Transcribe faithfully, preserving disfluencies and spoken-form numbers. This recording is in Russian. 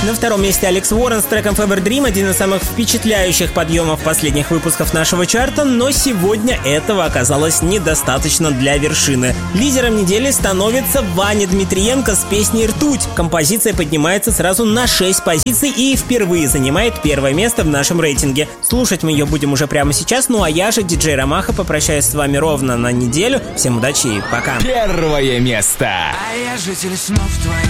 На втором месте Алекс Уоррен с треком Fever Dream, один из самых впечатляющих подъемов последних выпусков нашего чарта, но сегодня этого оказалось недостаточно для вершины. Лидером недели становится Ваня Дмитриенко с песней «Ртуть». Композиция поднимается сразу на шесть позиций и впервые занимает первое место в нашем рейтинге. Слушать мы ее будем уже прямо сейчас, ну а я же, диджей Ромаха, попрощаюсь с вами ровно на неделю. Всем удачи и пока. Первое место. А я житель снов твоих.